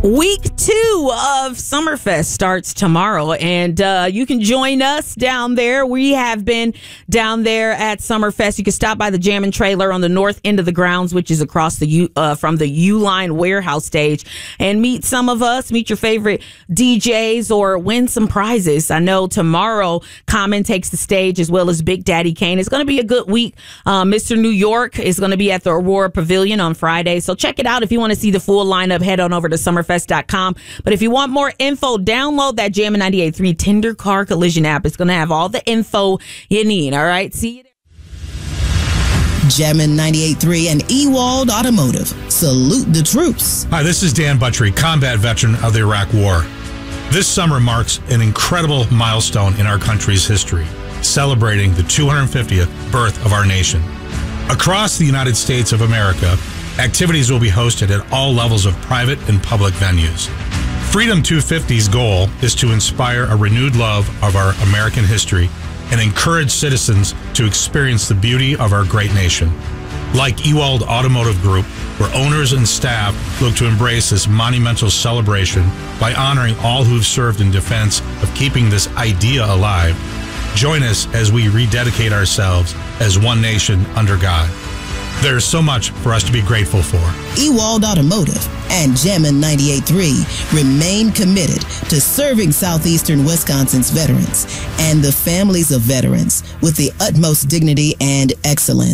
Week 2 of Summerfest starts tomorrow, and you can join us down there. We have been down there at Summerfest. You can stop by the Jammin' Trailer on the north end of the grounds, which is across the from the U-Line warehouse stage, and meet some of us, meet your favorite DJs, or win some prizes. I know tomorrow Common takes the stage, as well as Big Daddy Kane. It's going to be a good week. Mr. New York is going to be at the Aurora Pavilion on Friday, so check it out. If you want to see the full lineup, head on over to Summerfest.com. But if you want more info, download that Jammin' 98.3 Tender Car Collision app. It's going to have all the info you need. All right, see you there. Jammin' 98.3 and Ewald Automotive. Salute the troops. Hi, this is Dan Buttrey, combat veteran of the Iraq War. This summer marks an incredible milestone in our country's history, celebrating the 250th birth of our nation. Across the United States of America, activities will be hosted at all levels of private and public venues. Freedom 250's goal is to inspire a renewed love of our American history and encourage citizens to experience the beauty of our great nation. Like Ewald Automotive Group, where owners and staff look to embrace this monumental celebration by honoring all who've served in defense of keeping this idea alive, join us as we rededicate ourselves as one nation under God. There is so much for us to be grateful for. Ewald Automotive and Jammin' 98.3 remain committed to serving southeastern Wisconsin's veterans and the families of veterans with the utmost dignity and excellence.